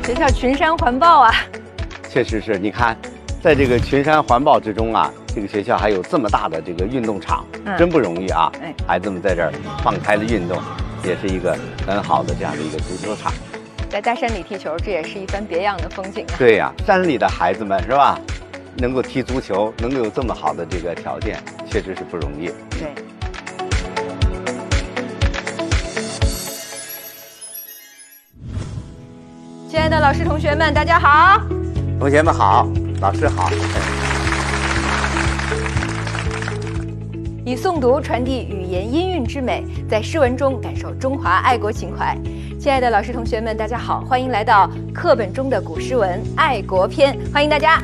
学校群山环抱啊！ 确实是，你看，在这个群山环抱之中啊，这个学校还有这么大的这个运动场，真不容易啊！孩子们在这儿放开了运动，也是一个很好的这样的一个足球场。 在大山里踢球，这也是一番别样的风景啊！ 对呀，山里的孩子们是吧？能够踢足球，能够有这么好的这个条件，确实是不容易。 对。亲爱的老师、同学们，大家好！ 同学们好，老师好。 以诵读传递语言音韵之美，在诗文中感受中华爱国情怀。亲爱的老师、同学们，大家好，欢迎来到课本中的古诗文《爱国篇》，欢迎大家。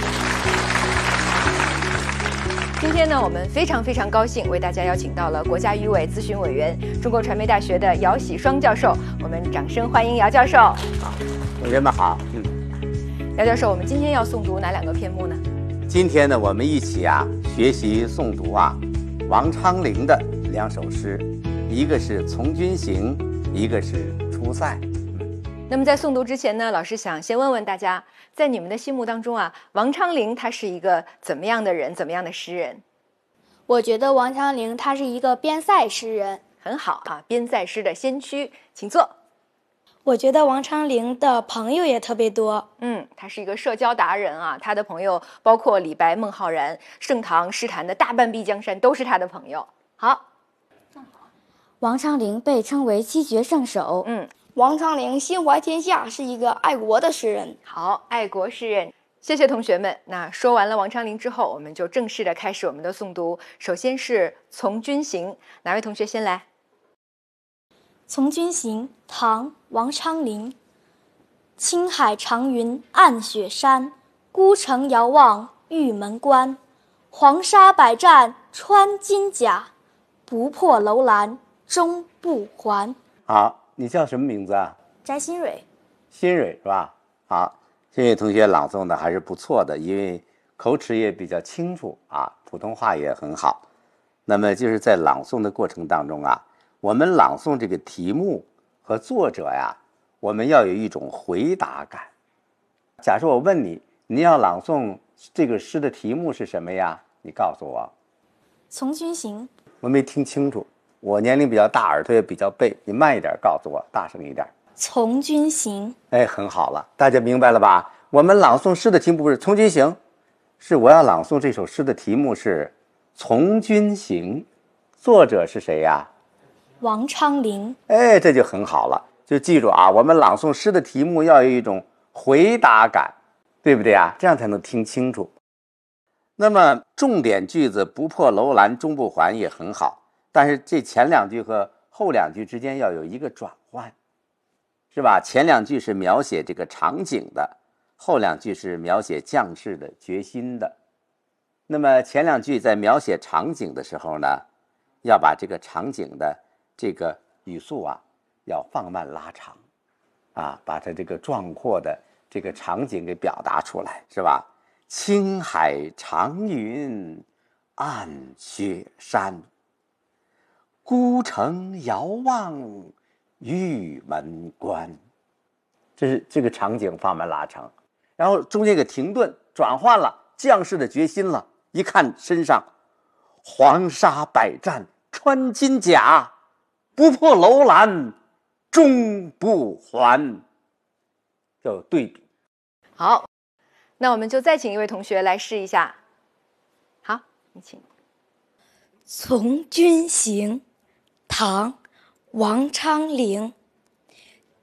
今天呢，我们非常高兴为大家邀请到了国家语委咨询委员、中国传媒大学的姚喜双教授，我们掌声欢迎姚教授。 好，同学们好。 姚教授，我们今天要诵读哪2个篇目呢？ 今天呢，我们一起学习诵读王昌龄的2首诗，一个是《从军行》，一个是《出塞》。 那么在诵读之前呢，老师想先问问大家，在你们的心目当中王昌龄他是一个怎么样的人，怎么样的诗人？ 我觉得王昌龄他是一个边塞诗人。 很好边塞诗的先驱，请坐。 我觉得王昌龄的朋友也特别多。 他是一个社交达人他的朋友包括李白、孟浩然，盛唐诗坛的大半壁江山都是他的朋友。好， 王昌龄被称为七绝圣手。 王昌龄心怀天下，是一个爱国的诗人。 好，爱国诗人，谢谢同学们。那说完了王昌龄之后，我们就正式的开始我们的诵读。首先是《从军行》，哪位同学先来？《 从军行》唐·王昌龄。青海长云暗雪山，孤城遥望玉门关。黄沙百战穿金甲，不破楼兰终不还。 好。你叫什么名字啊？ 翟新蕊。 新蕊是吧？好，这位同学朗诵的还是不错的，因为口齿也比较清楚普通话也很好。那么就是在朗诵的过程当中我们朗诵这个题目和作者我们要有一种回答感。假设我问你，你要朗诵这个诗的题目是什么呀？你告诉我。 从军行。 我没听清楚。我年龄比较大，耳朵也比较背，你慢一点告诉我，大声一点。 从军行。 很好了，大家明白了吧？我们朗诵诗的题目不是从军行，是我要朗诵这首诗的题目是从军行，作者是谁呀？ 王昌龄。 这就很好了，就记住我们朗诵诗的题目要有一种回答感，对不对这样才能听清楚。那么重点句子不破楼兰终不还也很好，但是这前2句和后2句之间要有一个转换，是吧？前2句是描写这个场景的，后2句是描写将士的决心的。那么前2句在描写场景的时候呢，要把这个场景的这个语速要放慢拉长把它这个壮阔的这个场景给表达出来，是吧？青海长云暗雪山，孤城遥望玉门关。这是这个场景放慢拉长，然后中间一个停顿，转换了将士的决心了。一看身上黄沙百战穿金甲，不破楼兰终不还，要有对比。 好，那我们就再请一位同学来试一下。好，你请。 从军行，唐·王昌龄。